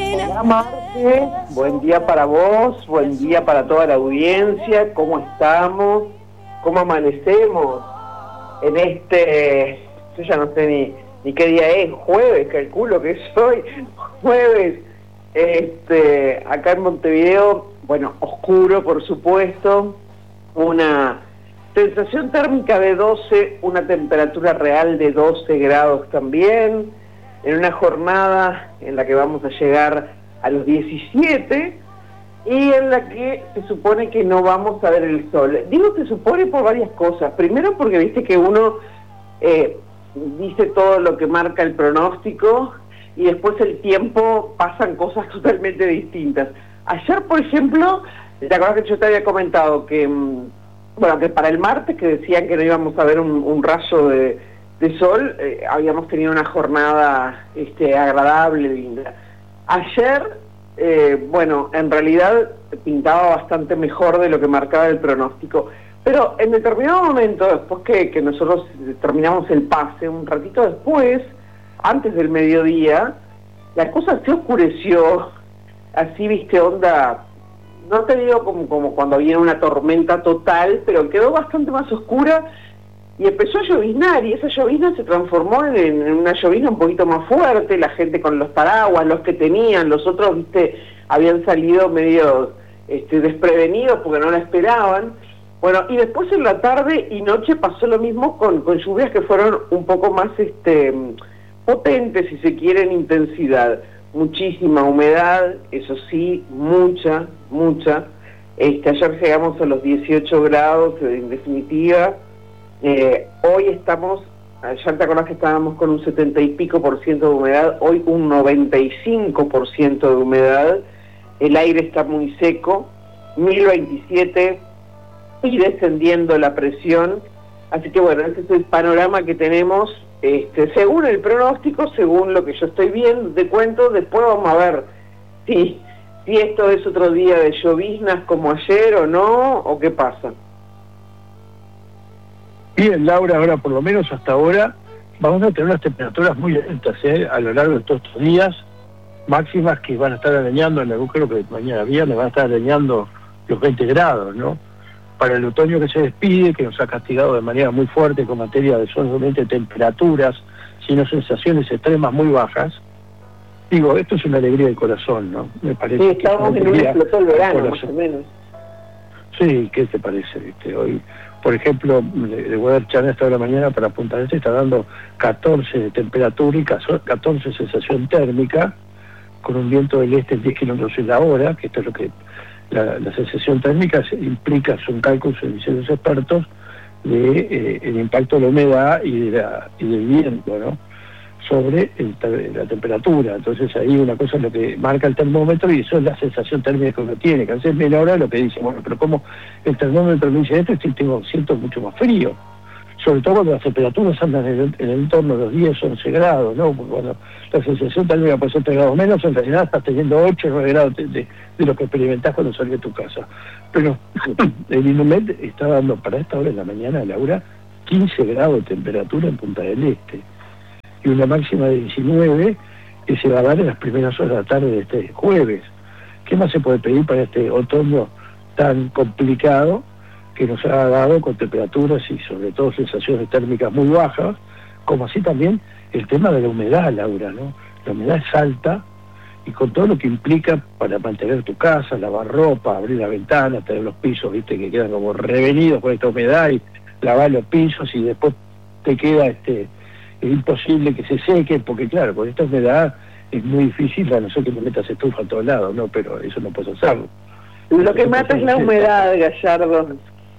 Hola Marte, buen día para vos, buen día para toda la audiencia. ¿Cómo estamos? ¿Cómo amanecemos? En yo ya no sé ni qué día es, jueves, calculo que soy, jueves. Acá en Montevideo, bueno, oscuro por supuesto, una sensación térmica de 12, una temperatura real de 12 grados también, en una jornada en la que vamos a llegar a los 17 y en la que se supone que no vamos a ver el sol. Digo se supone por varias cosas. Primero porque viste que uno dice todo lo que marca el pronóstico y después el tiempo pasan cosas totalmente distintas. Ayer, por ejemplo, ¿te acuerdas que yo te había comentado que que para el martes, que decían que no íbamos a ver un rayo de sol, habíamos tenido una jornada agradable, linda. Ayer, en realidad pintaba bastante mejor de lo que marcaba el pronóstico, pero en determinado momento, después que nosotros terminamos el pase, un ratito después, antes del mediodía, la cosa se oscureció, así, viste, onda, no te digo como cuando viene una tormenta total, pero quedó bastante más oscura y empezó a lloviznar, y esa llovizna se transformó en una llovizna un poquito más fuerte, la gente con los paraguas, los que tenían, los otros, viste, habían salido medio desprevenidos porque no la esperaban. Bueno, y después en la tarde y noche pasó lo mismo con lluvias que fueron un poco más potentes, si se quiere, en intensidad. Muchísima humedad, eso sí, mucha. Ayer llegamos a los 18 grados, en definitiva. Hoy estamos, ayer te acordás que estábamos con un 70 y pico % de humedad, hoy un 95% de humedad, el aire está muy seco, 1027 y descendiendo la presión, así que bueno, ese es el panorama que tenemos, según el pronóstico, según lo que yo estoy viendo, te cuento, después vamos a ver si esto es otro día de lloviznas como ayer o no, o qué pasa. Bien, Laura, ahora por lo menos hasta ahora vamos a tener unas temperaturas muy altas a lo largo de todos estos días, máximas que van a estar arañando, creo que mañana viernes van a estar arañando los 20 grados, ¿no? Para el otoño que se despide, que nos ha castigado de manera muy fuerte con materia de solamente temperaturas, sino sensaciones extremas muy bajas. Digo, esto es una alegría del corazón, ¿no? Me parece. Sí, estamos en un explotó el verano, más o menos. Sí, ¿qué te parece? Hoy, por ejemplo, de Weather Channel esta hora de la mañana para Punta del Este está dando 14 de temperatura y 14 sensación térmica, con un viento del este en 10 kilómetros en la hora, que esto es lo que la sensación térmica implica, son cálculos que dicen los expertos, de el impacto de la humedad y del viento, ¿no?, sobre la temperatura. Entonces ahí una cosa es lo que marca el termómetro y eso es la sensación térmica que uno tiene, que a veces es menor a lo que dice, bueno, pero como el termómetro me dice esto, siento mucho más frío, sobre todo cuando las temperaturas andan en el entorno de los 10, 11 grados, ¿no? Porque cuando la sensación térmica puede ser 3 grados menos, en realidad estás teniendo 8 o 9 grados de lo que experimentás cuando salís de tu casa. Pero el INUMED está dando para esta hora de la mañana, Laura, 15 grados de temperatura en Punta del Este, y una máxima de 19 que se va a dar en las primeras horas de la tarde de este jueves. ¿Qué más se puede pedir para este otoño tan complicado que nos ha dado con temperaturas y sobre todo sensaciones térmicas muy bajas, como así también el tema de la humedad, Laura, ¿no? La humedad es alta y con todo lo que implica para mantener tu casa, lavar ropa, abrir la ventana, tener los pisos, viste, que quedan como revenidos con esta humedad, y lavar los pisos y después te queda es imposible que se seque, porque claro, con esta humedad es muy difícil, a no ser que le metas estufa a todos lados, ¿no? Pero eso no puedes hacerlo. Lo que mata es la humedad, Gallardo.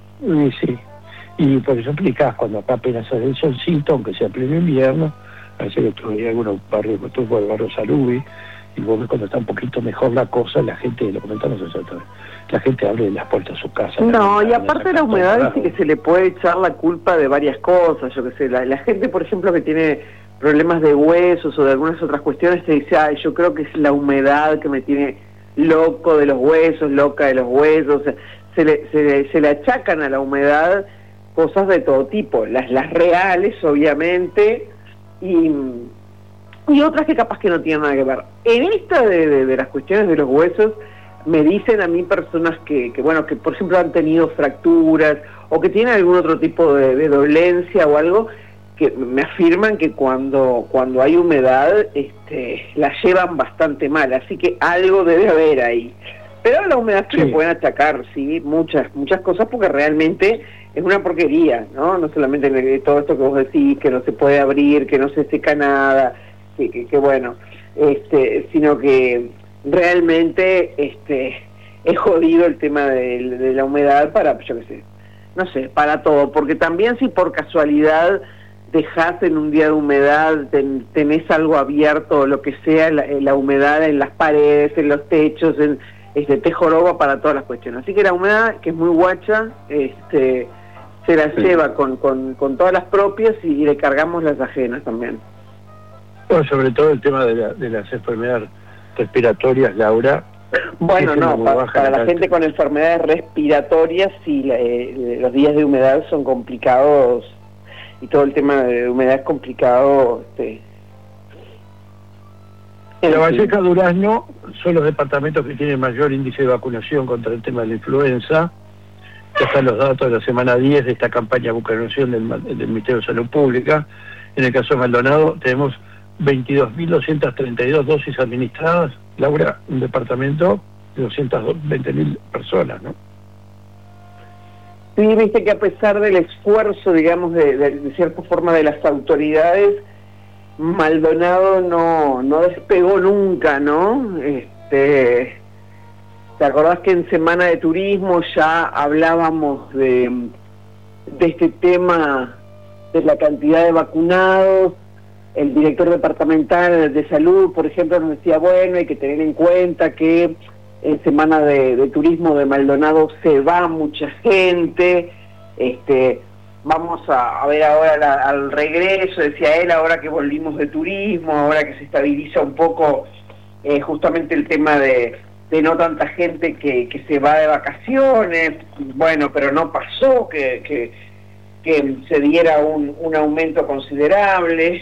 Sí, y por eso explicás, cuando acá apenas sale el solcito, aunque sea pleno invierno, a veces que tuve algunos barrios, estuve el barrio Salubi, y vos ves cuando está un poquito mejor la cosa, la gente, lo comentamos nosotros, la gente abre las puertas a su casa. No, y aparte de la humedad, dice que se le puede echar la culpa de varias cosas, yo qué sé, la gente, por ejemplo, que tiene problemas de huesos o de algunas otras cuestiones, te dice, ay, yo creo que es la humedad que me tiene loco de los huesos, loca de los huesos, o sea, se le achacan a la humedad cosas de todo tipo, las reales, obviamente, y y otras que capaz que no tienen nada que ver. En esta de las cuestiones de los huesos, me dicen a mí personas que bueno, que por ejemplo han tenido fracturas o que tienen algún otro tipo de dolencia o algo, que me afirman que cuando hay humedad la llevan bastante mal, así que algo debe haber ahí. Pero a la humedad se le pueden achacar, sí, muchas cosas, porque realmente es una porquería, ¿no? No solamente todo esto que vos decís, que no se puede abrir, que no se seca nada, que bueno, sino que realmente es jodido el tema de la humedad para, yo qué sé, no sé, para todo, porque también si por casualidad dejás en un día de humedad, tenés algo abierto, lo que sea, la humedad en las paredes, en los techos, te joroba para todas las cuestiones. Así que la humedad, que es muy guacha, se la lleva con todas las propias y le cargamos las ajenas también. Bueno, sobre todo el tema de las enfermedades respiratorias, Laura. Bueno, no, para la gente con enfermedades respiratorias, sí, los días de humedad son complicados y todo el tema de humedad es complicado. La Valleja, Durazno son los departamentos que tienen mayor índice de vacunación contra el tema de la influenza. Ya están los datos de la semana 10 de esta campaña de vacunación del Ministerio de Salud Pública. En el caso de Maldonado tenemos 22.232 dosis administradas. Laura, un departamento de 220.000 personas, ¿no? Sí, viste que a pesar del esfuerzo, digamos, de cierta forma de las autoridades, Maldonado no despegó nunca, ¿no? ¿Te acordás que en Semana de Turismo ya hablábamos de este tema de la cantidad de vacunados? El director departamental de salud, por ejemplo, nos decía, bueno, hay que tener en cuenta que en Semana de Turismo de Maldonado se va mucha gente, vamos a ver ahora al regreso, decía él, ahora que volvimos de turismo, ahora que se estabiliza un poco justamente el tema de no tanta gente que se va de vacaciones, bueno, pero no pasó que se diera un aumento considerable,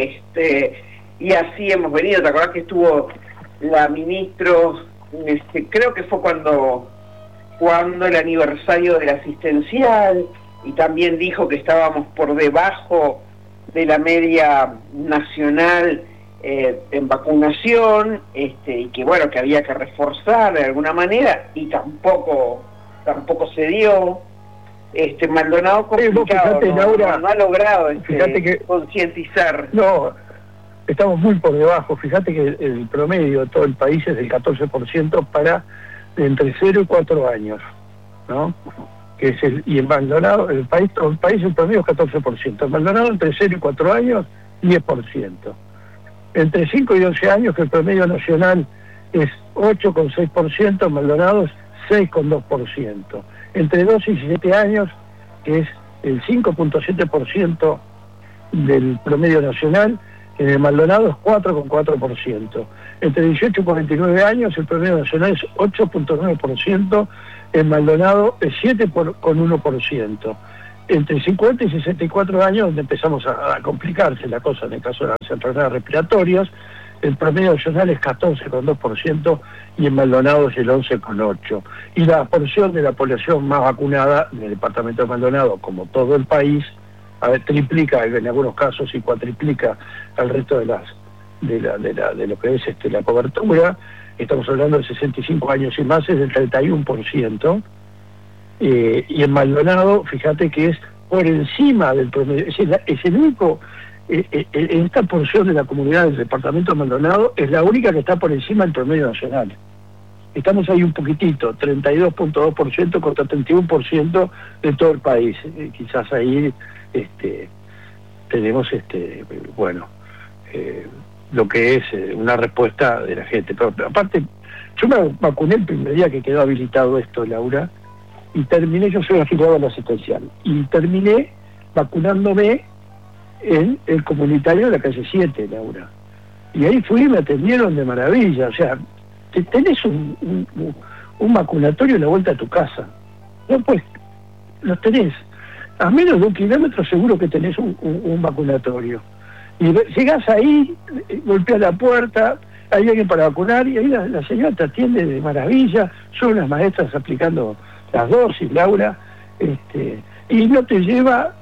y así hemos venido. ¿Te acordás que estuvo la ministro, creo que fue cuando el aniversario del asistencial, y también dijo que estábamos por debajo de la media nacional en vacunación, y que bueno, que había que reforzar de alguna manera, y tampoco se dio. Maldonado complicado, fíjate, Laura, no ha logrado que concientizar. No, estamos muy por debajo. Fíjate que el promedio de todo el país es del 14% para entre 0 y 4 años, ¿no? Que es y en Maldonado, todo el país el promedio es 14%. En Maldonado entre 0 y 4 años, 10%. Entre 5 y 11 años, que el promedio nacional es 8,6%, en Maldonado es 6,2%. Entre 12 y 17 años, que es el 5,7% del promedio nacional, en el Maldonado es 4,4%. Entre 18 y 49 años, el promedio nacional es 8,9%, en Maldonado es 7,1%. Entre 50 y 64 años, donde empezamos a complicarse la cosa en el caso de las enfermedades respiratorias, el promedio nacional es 14,2% y en Maldonado es el 11,8%. Y la porción de la población más vacunada del departamento de Maldonado, como todo el país, triplica en algunos casos y cuatriplica al resto de lo que es la cobertura. Estamos hablando de 65 años y más, es del 31%. Y en Maldonado, fíjate que es por encima del promedio, es el único. En esta porción de la comunidad del departamento de Maldonado es la única que está por encima del promedio nacional. Estamos ahí un poquitito, 32,2% contra 31% de todo el país. Quizás ahí tenemos lo que es una respuesta de la gente. Pero aparte, yo me vacuné el primer día que quedó habilitado esto, Laura, y terminé, yo soy afiliado a la asistencial, y terminé vacunándome en el comunitario de la calle 7, Laura. Y ahí fui y me atendieron de maravilla. O sea, tenés un vacunatorio a la vuelta de tu casa. No, pues, los tenés. A menos de 1 kilómetro seguro que tenés un vacunatorio. Y llegás ahí, golpeas la puerta, hay alguien para vacunar, y ahí la señora te atiende de maravilla, son las maestras aplicando las dosis, Laura, y no te lleva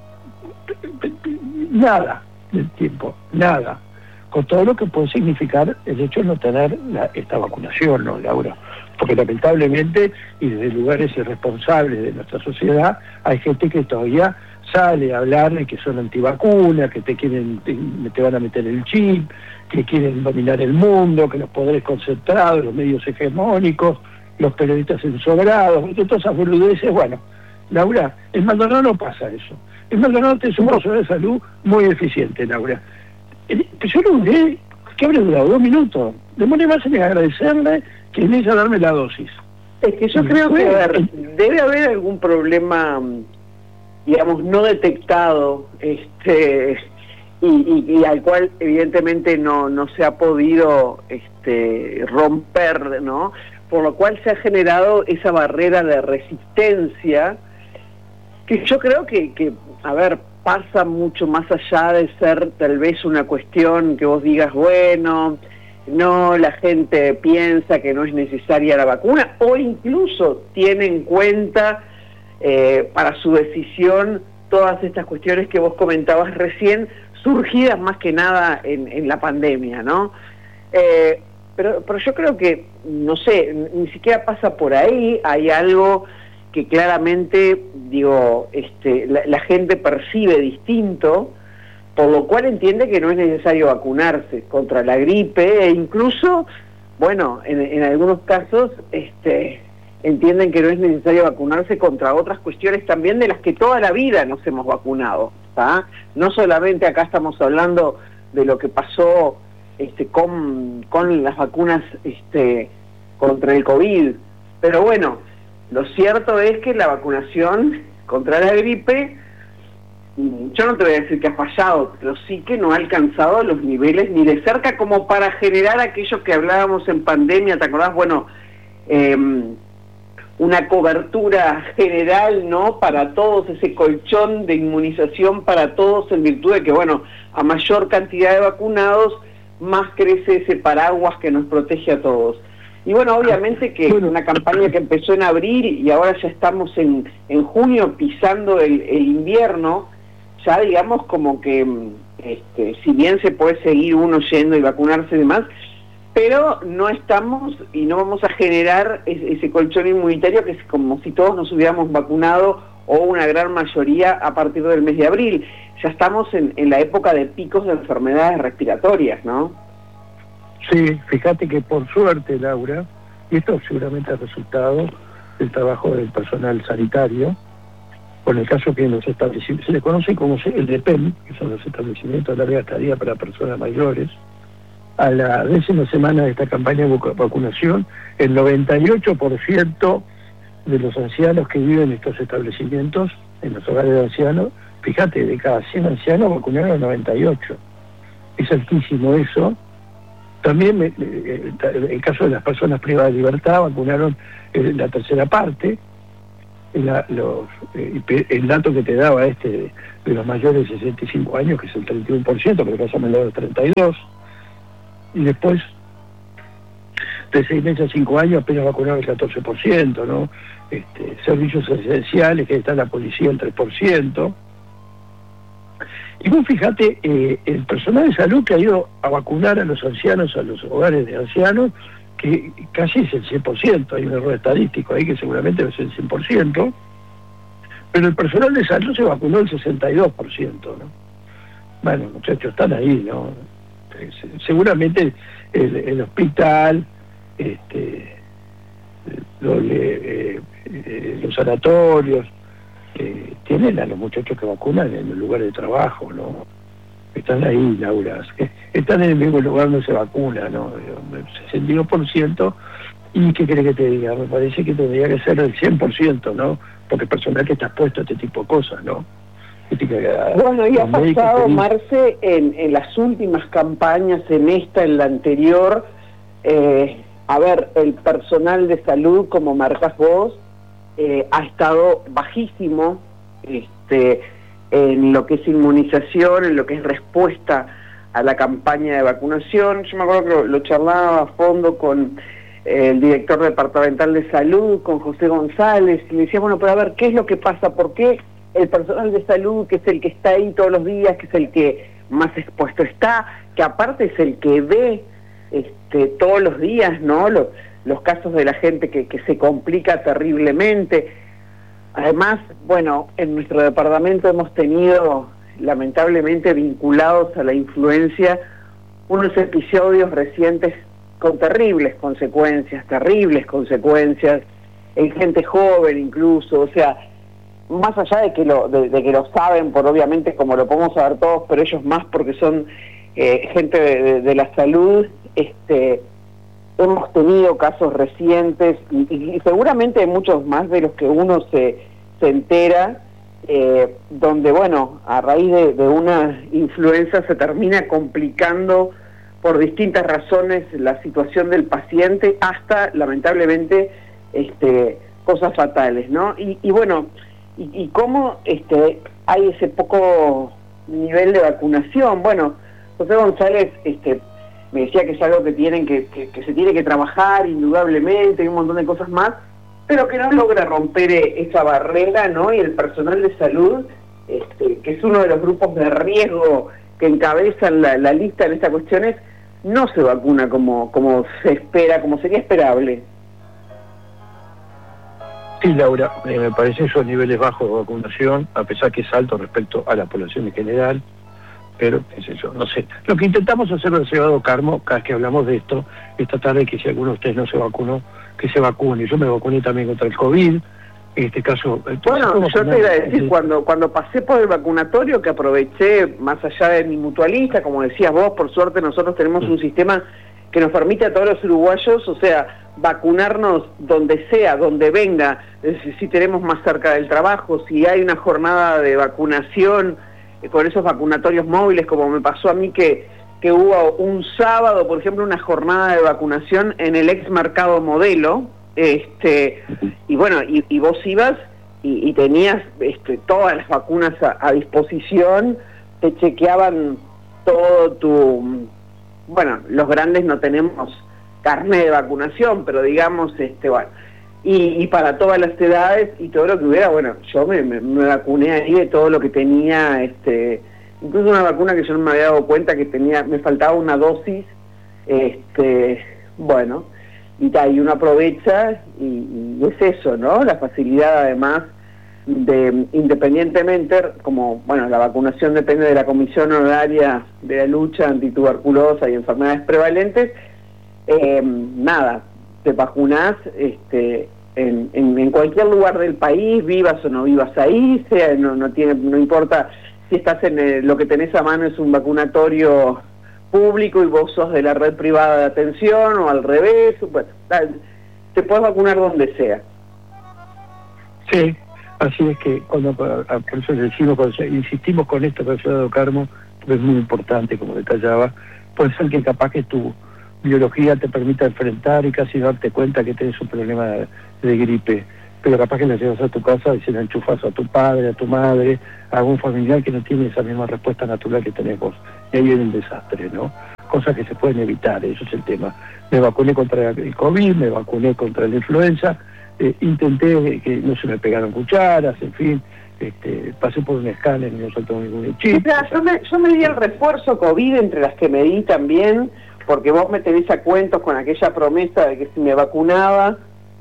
nada del tiempo, nada, con todo lo que puede significar el hecho de no tener esta vacunación, ¿no, Laura? Porque lamentablemente, y desde lugares irresponsables de nuestra sociedad, hay gente que todavía sale a hablar de que son antivacunas, que te van a meter el chip, que quieren dominar el mundo, que los poderes concentrados, los medios hegemónicos, los periodistas ensobrados, todas esas boludeces. Bueno, Laura, en Maldonado no pasa eso. En Maldonado es un profesional de salud muy eficiente, Laura. Yo lo duré, ¿qué habré durado? 2 minutos. Demoré más en agradecerle que en ella darme la dosis. Es que yo creo que debe haber algún problema, digamos, no detectado, y al cual evidentemente no se ha podido romper, ¿no? Por lo cual se ha generado esa barrera de resistencia, que yo creo que a ver, pasa mucho más allá de ser tal vez una cuestión que vos digas, bueno, no, la gente piensa que no es necesaria la vacuna, o incluso tiene en cuenta para su decisión todas estas cuestiones que vos comentabas recién, surgidas más que nada en la pandemia, ¿no? Pero yo creo que, no sé, ni siquiera pasa por ahí, hay algo que claramente, digo, la gente percibe distinto, por lo cual entiende que no es necesario vacunarse contra la gripe, e incluso, bueno, en algunos casos, entienden que no es necesario vacunarse contra otras cuestiones también de las que toda la vida nos hemos vacunado, ¿tá? No solamente acá estamos hablando de lo que pasó con las vacunas contra el COVID, pero bueno, lo cierto es que la vacunación contra la gripe, yo no te voy a decir que ha fallado, pero sí que no ha alcanzado los niveles ni de cerca como para generar aquello que hablábamos en pandemia, ¿te acordás? Bueno, una cobertura general, ¿no?, para todos, ese colchón de inmunización para todos, en virtud de que, bueno, a mayor cantidad de vacunados, más crece ese paraguas que nos protege a todos. Y bueno, obviamente que una campaña que empezó en abril y ahora ya estamos en junio pisando el invierno, ya digamos como que, si bien se puede seguir uno yendo y vacunarse y demás, pero no estamos y no vamos a generar ese colchón inmunitario que es como si todos nos hubiéramos vacunado, o una gran mayoría, a partir del mes de abril. Ya estamos en la época de picos de enfermedades respiratorias, ¿no? Sí, fíjate que por suerte, Laura, y esto seguramente es resultado del trabajo del personal sanitario, con el caso que en los establecimientos, se le conoce como el DEPEM, que son los establecimientos de larga estadía para personas mayores. A la 10ª semana de esta campaña de vacunación, el 98% de los ancianos que viven en estos establecimientos, en los hogares de ancianos, fíjate, de cada 100 ancianos vacunaron a 98. Es altísimo eso. También el caso de las personas privadas de libertad vacunaron la tercera parte. El dato que te daba de los mayores de 65 años, que es el 31%, pero que pasamos al 32%. Y después, de 6 meses a 5 años, apenas vacunaron el 14%, ¿no? Servicios esenciales, que está la policía el 3%. Y vos fíjate, el personal de salud que ha ido a vacunar a los ancianos, a los hogares de ancianos, que casi es el 100%, hay un error estadístico ahí que seguramente es el 100%, pero el personal de salud se vacunó el 62%, ¿no? Bueno, muchachos, están ahí, ¿no? Seguramente el hospital, los sanatorios, tienen a los muchachos que vacunan en el lugar de trabajo, ¿no? Están ahí, Laura, están en el mismo lugar donde se vacuna, ¿no? 62%, y ¿qué querés que te diga? Me parece que tendría que ser el 100%, ¿no? Porque el personal que está expuesto a este tipo de cosas, ¿no? Bueno, y ha pasado, Marce, en las últimas campañas, en esta, en la anterior, a ver, el personal de salud, como marcas vos, ha estado bajísimo en lo que es inmunización, en lo que es respuesta a la campaña de vacunación. Yo me acuerdo que lo charlaba a fondo con el director departamental de salud, con José González, y me decía, bueno, pero a ver, ¿qué es lo que pasa? ¿Por qué el personal de salud, que es el que está ahí todos los días, que es el que más expuesto está, que aparte es el que ve todos los días, ¿no?, los casos de la gente que se complica terriblemente? Además, bueno, en nuestro departamento hemos tenido, lamentablemente, vinculados a la influencia, unos episodios recientes con terribles consecuencias, en gente joven incluso, o sea, más allá de que lo saben, por obviamente como lo podemos saber todos, pero ellos más porque son gente de la salud, hemos tenido casos recientes y seguramente hay muchos más de los que uno se entera, donde, bueno, a raíz de una influenza se termina complicando por distintas razones la situación del paciente, hasta, lamentablemente, cosas fatales, ¿no? Y bueno, y cómo hay ese poco nivel de vacunación. Bueno, José González me decía que es algo que se tiene que trabajar indudablemente, y un montón de cosas más, pero que no logra romper esa barrera, ¿no? Y el personal de salud, que es uno de los grupos de riesgo que encabezan la lista en estas cuestiones, no se vacuna como se espera, como sería esperable. Sí, Laura, me parece esos niveles bajos de vacunación, a pesar que es alto respecto a la población en general, pero qué sé yo, no sé. Lo que intentamos hacer en el Cebado Carmo, cada vez que hablamos de esto, es tratar de que si alguno de ustedes no se vacunó, que se vacune. Yo me vacuné también contra el COVID, en este caso... Bueno, yo te iba a decir, cuando pasé por el vacunatorio, que aproveché, más allá de mi mutualista, como decías vos, por suerte nosotros tenemos un sistema que nos permite a todos los uruguayos, o sea, vacunarnos donde sea, donde venga, si tenemos más cerca del trabajo, si hay una jornada de vacunación, con esos vacunatorios móviles, como me pasó a mí que hubo un sábado, por ejemplo, una jornada de vacunación en el ex Mercado Modelo, y bueno, y vos ibas y tenías todas las vacunas a disposición, te chequeaban todo tu... Bueno, los grandes no tenemos carnet de vacunación, pero digamos, bueno, y para todas las edades y todo lo que hubiera, bueno, yo me vacuné ahí de todo lo que tenía, incluso una vacuna que yo no me había dado cuenta que me faltaba una dosis, bueno, y uno aprovecha y es eso, ¿no? La facilidad además independientemente, como, bueno, la vacunación depende de la Comisión Honoraria de la Lucha Antituberculosa y Enfermedades Prevalentes, nada, te vacunás en cualquier lugar del país, vivas o no vivas ahí, no importa si estás lo que tenés a mano es un vacunatorio público y vos sos de la red privada de atención, o al revés, bueno, te puedes vacunar donde sea. Sí, así es que por eso decimos, insistimos con esto que ha Ciudad Carmo, porque es muy importante, como detallaba. Puede ser que capaz que tu biología te permita enfrentar y casi darte cuenta que tienes un problema de gripe, pero capaz que la llevas a tu casa y se la enchufas a tu padre, a tu madre, a algún familiar que no tiene esa misma respuesta natural que tenés vos. Y ahí viene el desastre, ¿no? Cosas que se pueden evitar, eso es el tema. Me vacuné contra el COVID, me vacuné contra la influenza, intenté que no se me pegaran cucharas, en fin, pasé por un escáner y no saltó ningún chip. O sea, yo me di el refuerzo COVID, entre las que me di también, porque vos me tenés a cuentos con aquella promesa de que si me vacunaba,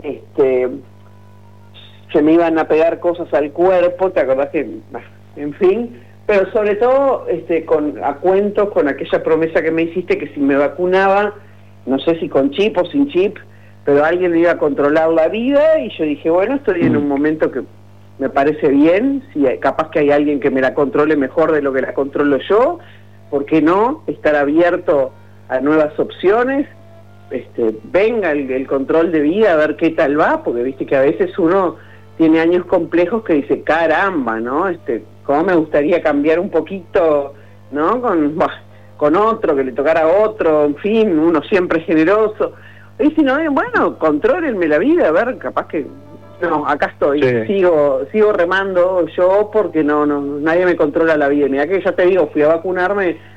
se me iban a pegar cosas al cuerpo, ¿te acordás que, en fin? Pero sobre todo a cuentos con aquella promesa que me hiciste que si me vacunaba, no sé si con chip o sin chip, pero alguien me iba a controlar la vida, y yo dije, bueno, estoy en un momento que me parece bien, si capaz que hay alguien que me la controle mejor de lo que la controlo yo, ¿por qué no? Estar abierto a nuevas opciones, venga el control de vida, a ver qué tal va, porque viste que a veces uno tiene años complejos que dice, caramba, ¿no? Cómo me gustaría cambiar un poquito, ¿no? Con otro, que le tocara a otro, en fin, uno siempre generoso. Y si no, bueno, contrólenme la vida, a ver, capaz que... No, acá estoy, sí. sigo remando yo porque no nadie me controla la vida. Mira que ya te digo, fui a vacunarme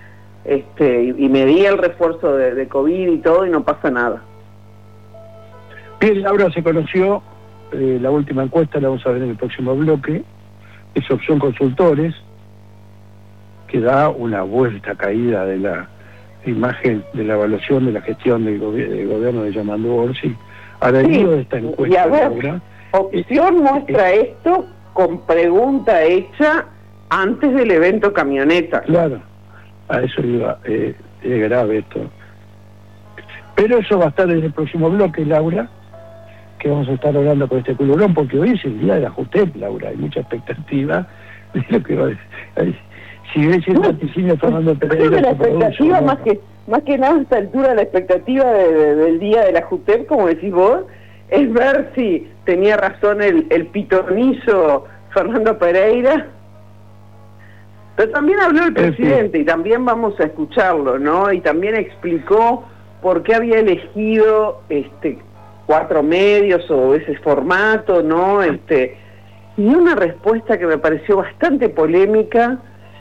y me di el refuerzo de COVID y todo, y no pasa nada. Bien, Laura, se conoció la última encuesta, la vamos a ver en el próximo bloque, es Opción Consultores, que da una vuelta caída de la imagen de la evaluación de la gestión del gobierno de Yamandu Orsi. Ahora, el lío de esta encuesta, y a ver, Laura, Opción muestra esto con pregunta hecha antes del evento camioneta. Claro, a eso iba, es grave esto. Pero eso va a estar en el próximo bloque, Laura, que vamos a estar hablando con este culebrón, porque hoy es el día de la JUTEP, Laura, hay mucha expectativa de lo que va a decir. Si ves el vaticinio Fernando Pereira... La expectativa, más que nada a esta altura, la expectativa del día de la JUTEP, como decís vos, es ver si tenía razón el pitonizo Fernando Pereira. Pero también habló el presidente, y también vamos a escucharlo, ¿no? Y también explicó por qué había elegido 4 medios o ese formato, ¿no? Y una respuesta que me pareció bastante polémica,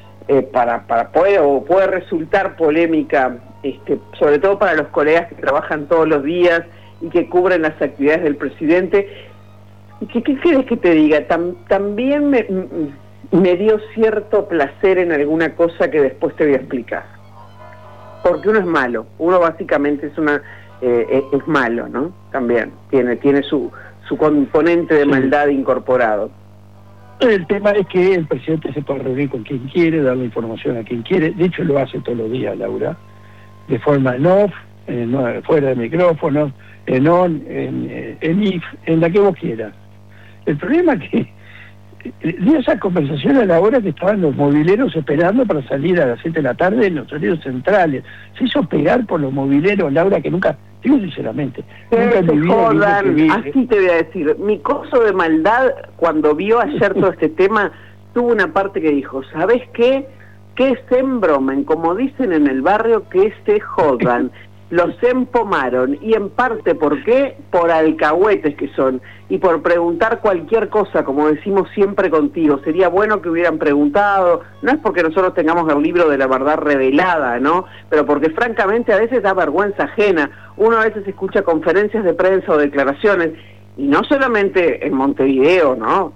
puede resultar polémica, sobre todo para los colegas que trabajan todos los días y que cubren las actividades del presidente. ¿Qué quieres que te diga? También me dio cierto placer en alguna cosa que después te voy a explicar. Porque uno es malo, uno básicamente es malo, ¿no? También tiene su componente de maldad incorporado. El tema es que el presidente se puede reunir con quien quiere, darle información a quien quiere. De hecho, lo hace todos los días, Laura, de forma en off, fuera de micrófono, en on, en if, en la que vos quieras. El problema es que dio esa conversación a la hora que estaban los mobileros esperando para salir a las 7 de la tarde en los horarios centrales. Se hizo pegar por los mobileros, Laura, que nunca, digo sinceramente, nunca en mi vida... Así te voy a decir, mi coso de maldad, cuando vio ayer todo este tema, tuvo una parte que dijo, ¿sabes qué? Que se embromen, como dicen en el barrio, que se jodan. Los empomaron, y en parte, ¿por qué? Por alcahuetes que son, y por preguntar cualquier cosa, como decimos siempre contigo. Sería bueno que hubieran preguntado, no es porque nosotros tengamos el libro de la verdad revelada, ¿no? Pero porque francamente a veces da vergüenza ajena. Uno a veces escucha conferencias de prensa o declaraciones, y no solamente en Montevideo, ¿no?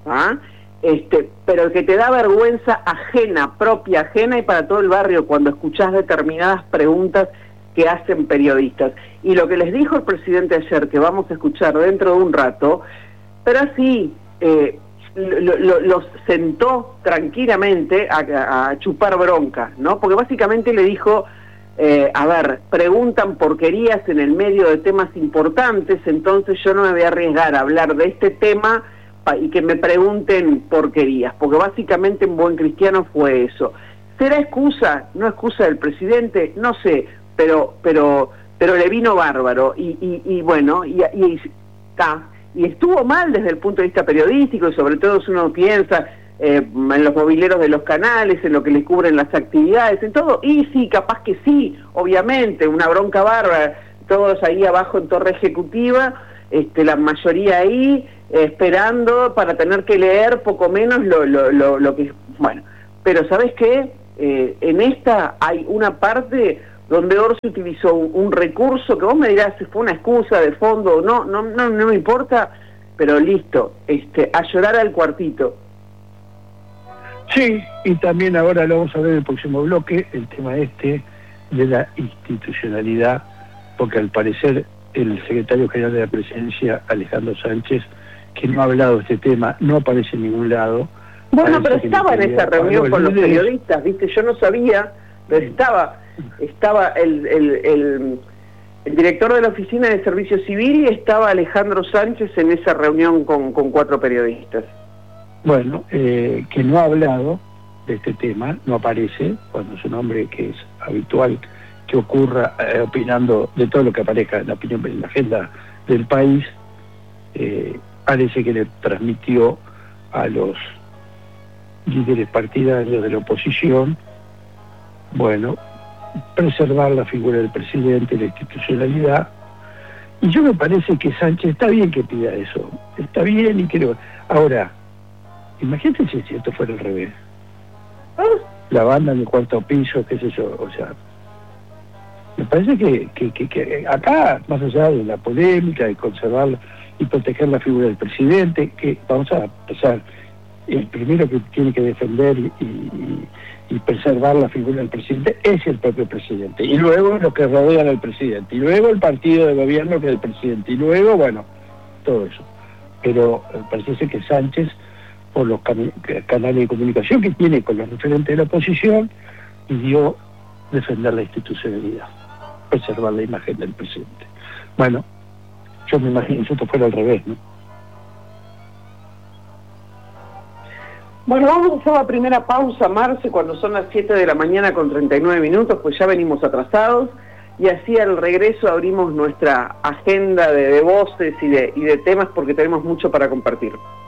Pero que te da vergüenza ajena, propia, ajena, y para todo el barrio, cuando escuchás determinadas preguntas que hacen periodistas. Y lo que les dijo el presidente ayer, que vamos a escuchar dentro de un rato, pero así los sentó tranquilamente a chupar bronca, ¿no? Porque básicamente le dijo, a ver, preguntan porquerías en el medio de temas importantes, entonces yo no me voy a arriesgar a hablar de este tema y que me pregunten porquerías, porque básicamente en buen cristiano fue eso. ¿Será excusa? ¿No excusa del presidente? No sé, pero le vino bárbaro, y bueno, y estuvo mal desde el punto de vista periodístico, y sobre todo si uno piensa en los mobileros de los canales, en lo que le cubren las actividades, en todo, y sí, capaz que sí, obviamente, una bronca bárbara, todos ahí abajo en Torre Ejecutiva, la mayoría ahí, esperando para tener que leer poco menos lo que... Bueno, pero ¿sabés qué? En esta hay una parte donde Orsi utilizó un recurso que vos me dirás si fue una excusa de fondo o no me importa, pero listo, a llorar al cuartito. Sí, y también ahora lo vamos a ver en el próximo bloque, el tema de la institucionalidad, porque al parecer el secretario general de la Presidencia, Alejandro Sánchez, que no ha hablado de este tema, no aparece en ningún lado. Bueno, pero estaba en esa reunión con los periodistas, ¿viste? Yo no sabía, pero estaba el director de la Oficina de Servicio Civil, y estaba Alejandro Sánchez en esa reunión con 4 periodistas. Bueno, que no ha hablado de este tema, no aparece, cuando es un hombre que es habitual que ocurra opinando de todo lo que aparezca en la opinión, en la agenda del país. Parece que le transmitió a los líderes partidarios de la oposición, bueno, preservar la figura del presidente, la institucionalidad, y yo me parece que Sánchez está bien que pida eso, está bien, y creo. Ahora, imagínate si esto fuera al revés. La banda en el cuarto piso, qué sé yo, o sea, Me parece que acá, más allá de la polémica, de conservar y proteger la figura del presidente, que vamos a empezar, el primero que tiene que defender y preservar la figura del presidente es el propio presidente, y luego los que rodean al presidente, y luego el partido de gobierno que es el presidente, y luego, bueno, todo eso. Pero parece que Sánchez, por los canales de comunicación que tiene con los referentes de la oposición, pidió defender la institucionalidad, preservar la imagen del presidente. Bueno, yo me imagino si esto fuera al revés, ¿no? Bueno, vamos a hacer la primera pausa, Marce, cuando son las 7 de la mañana con 39 minutos, pues ya venimos atrasados, y así al regreso abrimos nuestra agenda de voces y de temas porque tenemos mucho para compartir.